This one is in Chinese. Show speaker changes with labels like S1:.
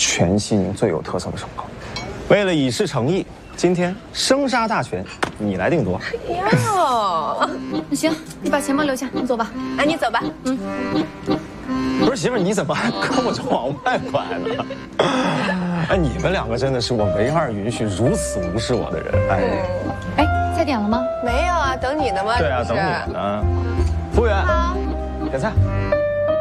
S1: 全西宁最有特色的烧烤。为了以示诚意，今天生杀大权你来定夺。
S2: 哎呦，
S3: 那行，你把钱包留下，你走吧。
S2: 哎，你走吧。
S1: 不是媳妇儿，你怎么还跟我这往外拐呢？哎，你们两个真的是我唯二允许如此无视我的人。哎，
S3: 哎，菜点了吗？
S2: 没有啊，等你呢吗？
S1: 对啊，等你呢。服务员，点菜。